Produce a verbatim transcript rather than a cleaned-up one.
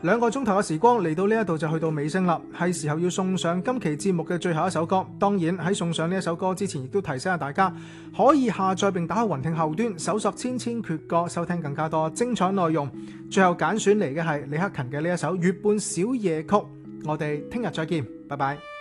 兩個鐘頭嘅時光嚟到呢一度就去到尾聲啦，係時候要送上今期節目嘅最後一首歌。當然喺送上呢一首歌之前，亦都提醒下大家可以下載並打開雲聽後端搜索千千闕歌，收聽更加多精彩內容。最後揀選嚟嘅係李克勤嘅呢一首《月半小夜曲》。我哋聽日再見，拜拜。